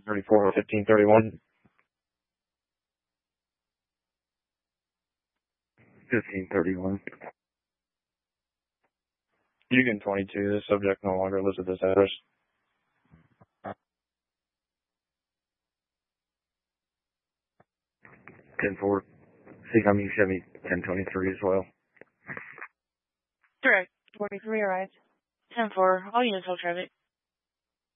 34 1531. 1531. Union 22, the subject no longer lives at this address. 10-4. CMU Chevy 1023 as well. Direct 23 arrived. 10-4. All units hold traffic.